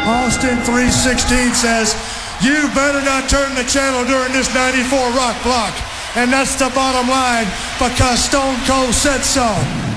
Austin 3:16 says, you better not turn the channel during this 94 rock block. And that's the bottom line because Stone Cold said so.